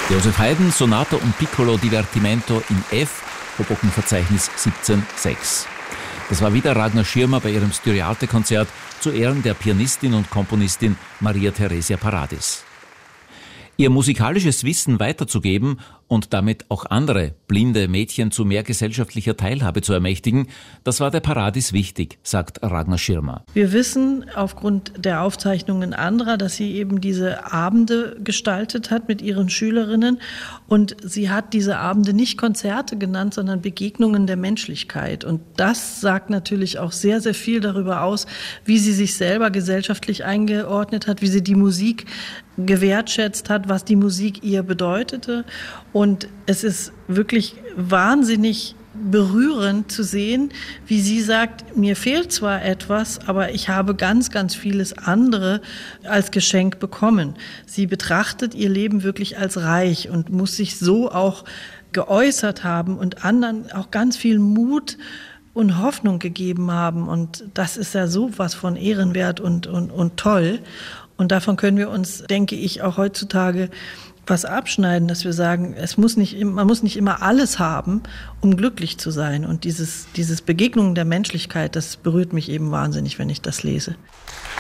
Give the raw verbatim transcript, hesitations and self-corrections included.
Joseph Haydn, Sonata und Piccolo Divertimento in F, Hoboken-Verzeichnis siebzehn sechs. Das war wieder Ragnar Schirmer bei ihrem Styriarte-Konzert zu Ehren der Pianistin und Komponistin Maria Theresia Paradis. Ihr musikalisches Wissen weiterzugeben und damit auch andere blinde Mädchen zu mehr gesellschaftlicher Teilhabe zu ermächtigen, das war der Paradis wichtig, sagt Ragnar Schirmer. Wir wissen aufgrund der Aufzeichnungen anderer, dass sie eben diese Abende gestaltet hat mit ihren Schülerinnen. Und sie hat diese Abende nicht Konzerte genannt, sondern Begegnungen der Menschlichkeit. Und das sagt natürlich auch sehr, sehr viel darüber aus, wie sie sich selber gesellschaftlich eingeordnet hat, wie sie die Musik gewertschätzt hat, was die Musik ihr bedeutete. Und es ist wirklich wahnsinnig berührend zu sehen, wie sie sagt, mir fehlt zwar etwas, aber ich habe ganz, ganz vieles andere als Geschenk bekommen. Sie betrachtet ihr Leben wirklich als reich und muss sich so auch geäußert haben und anderen auch ganz viel Mut und Hoffnung gegeben haben. Und das ist ja sowas von ehrenwert und, und, und toll. Und davon können wir uns, denke ich, auch heutzutage was abschneiden, dass wir sagen, es muss nicht, man muss nicht immer alles haben, um glücklich zu sein. Und dieses, dieses Begegnung der Menschlichkeit, das berührt mich eben wahnsinnig, wenn ich das lese.